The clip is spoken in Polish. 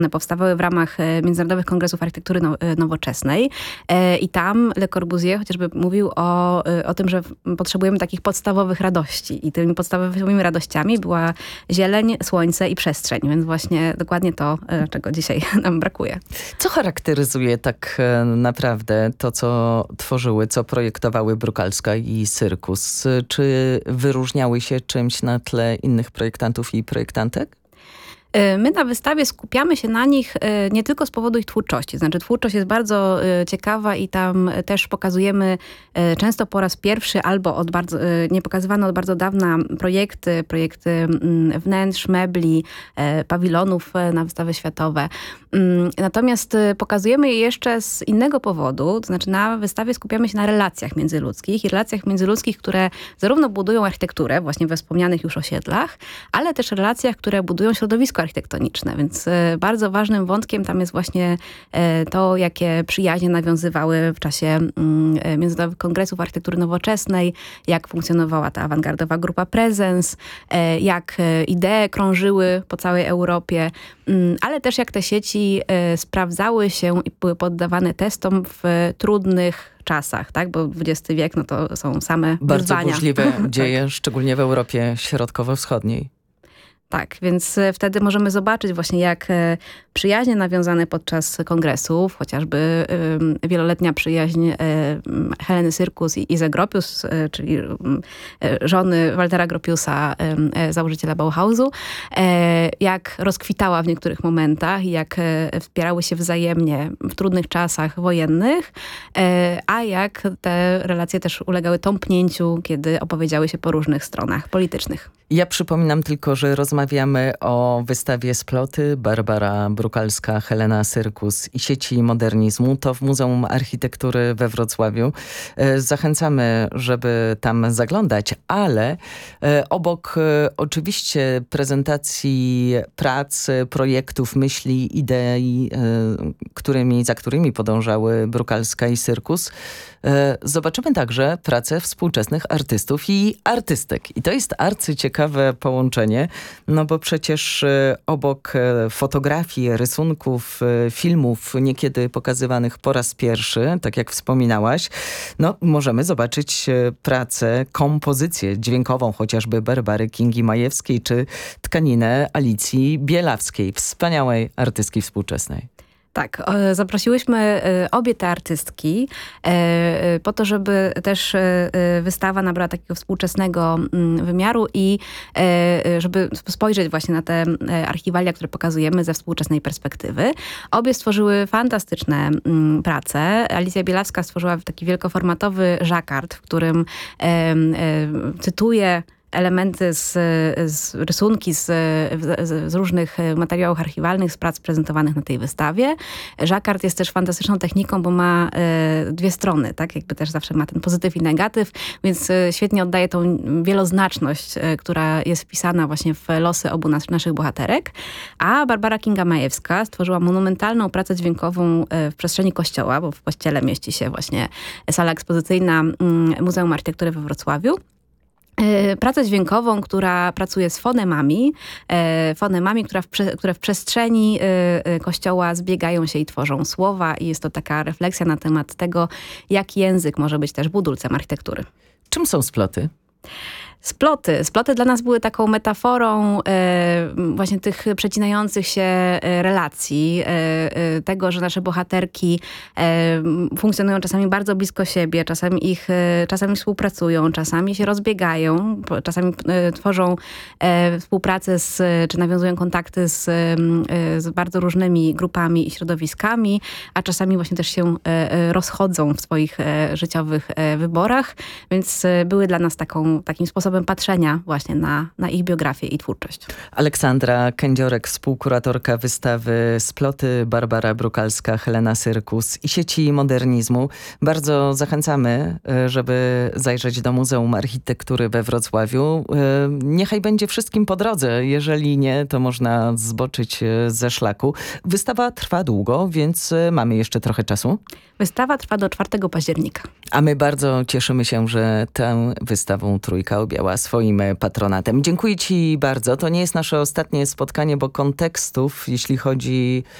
One powstawały w ramach Międzynarodowych Kongresów Architektury Nowoczesnej i tam Le Corbusier chociażby mówił o tym, że potrzebujemy takich podstawowych radości i tymi podstawowymi radościami była zieleń, słońce i przestrzeń, więc właśnie dokładnie to, czego dzisiaj nam brakuje. Co charakteryzuje tak naprawdę to, co tworzyły, co projektowały Brukalska i Cyrkus? Czy wyróżniały się czymś na tle innych projektantów i projektantek? My na wystawie skupiamy się na nich nie tylko z powodu ich twórczości. Znaczy twórczość jest bardzo ciekawa i tam też pokazujemy często po raz pierwszy albo niepokazywane od bardzo dawna projekty wnętrz, mebli, pawilonów na wystawy światowe. Natomiast pokazujemy je jeszcze z innego powodu. To znaczy na wystawie skupiamy się na relacjach międzyludzkich, które zarówno budują architekturę właśnie we wspomnianych już osiedlach, ale też relacjach, które budują środowisko architektoniczne, więc bardzo ważnym wątkiem tam jest właśnie to, jakie przyjaźnie nawiązywały w czasie Międzynarodowych Kongresów Architektury Nowoczesnej, jak funkcjonowała ta awangardowa grupa Presence, jak idee krążyły po całej Europie, ale też jak te sieci sprawdzały się i były poddawane testom w trudnych czasach, tak? Bo XX wiek to są same bardzo wyzwania. burzliwe dzieje, szczególnie w Europie Środkowo-Wschodniej. Tak, więc wtedy możemy zobaczyć właśnie, jak przyjaźnie nawiązane podczas kongresów, chociażby wieloletnia przyjaźń Heleny Cyrkus i Izy Gropius, czyli żony Waltera Gropiusa, założyciela Bauhausu, jak rozkwitała w niektórych momentach i jak wspierały się wzajemnie w trudnych czasach wojennych, a jak te relacje też ulegały tąpnięciu, kiedy opowiedziały się po różnych stronach politycznych. Ja przypominam tylko, że rozmawiamy o wystawie Sploty, Barbara Brukalska, Helena Cyrkus i sieci modernizmu. To w Muzeum Architektury we Wrocławiu. Zachęcamy, żeby tam zaglądać, ale obok oczywiście prezentacji prac, projektów, myśli, idei, za którymi podążały Brukalska i Cyrkus, zobaczymy także pracę współczesnych artystów i artystek. I to jest arcyciekawe połączenie, no bo przecież obok fotografii, rysunków, filmów niekiedy pokazywanych po raz pierwszy, tak jak wspominałaś, możemy zobaczyć pracę, kompozycję dźwiękową chociażby Barbary Kingi Majewskiej czy tkaninę Alicji Bielawskiej, wspaniałej artystki współczesnej. Tak, zaprosiłyśmy obie te artystki po to, żeby też wystawa nabrała takiego współczesnego wymiaru i żeby spojrzeć właśnie na te archiwalia, które pokazujemy ze współczesnej perspektywy. Obie stworzyły fantastyczne prace. Alicja Bielawska stworzyła taki wielkoformatowy żakard, w którym cytuje elementy rysunki z różnych materiałów archiwalnych, z prac prezentowanych na tej wystawie. Żakard jest też fantastyczną techniką, bo ma dwie strony, tak? Jakby też zawsze ma ten pozytyw i negatyw, więc świetnie oddaje tą wieloznaczność, która jest wpisana właśnie w losy obu naszych bohaterek. A Barbara Kinga Majewska stworzyła monumentalną pracę dźwiękową w przestrzeni kościoła, bo w kościele mieści się właśnie sala ekspozycyjna Muzeum Architektury we Wrocławiu. Pracę dźwiękową, która pracuje z fonemami, które w przestrzeni kościoła zbiegają się i tworzą słowa i jest to taka refleksja na temat tego, jak język może być też budulcem architektury. Czym są sploty? Sploty dla nas były taką metaforą właśnie tych przecinających się relacji, tego, że nasze bohaterki funkcjonują czasami bardzo blisko siebie, czasami współpracują, czasami się rozbiegają, czasami tworzą współpracę czy nawiązują kontakty z bardzo różnymi grupami i środowiskami, a czasami właśnie też się rozchodzą w swoich życiowych wyborach, więc były dla nas takim sposobem patrzenia właśnie na ich biografię i twórczość. Aleksandra Kędziorek, współkuratorka wystawy Sploty, Barbara Brukalska, Helena Cyrkus i sieci modernizmu. Bardzo zachęcamy, żeby zajrzeć do Muzeum Architektury we Wrocławiu. Niechaj będzie wszystkim po drodze. Jeżeli nie, to można zboczyć ze szlaku. Wystawa trwa długo, więc mamy jeszcze trochę czasu. Wystawa trwa do 4 października. A my bardzo cieszymy się, że tę wystawą Trójka objęła objęła swoim patronatem. Dziękuję ci bardzo. To nie jest nasze ostatnie spotkanie, bo kontekstów, jeśli chodzi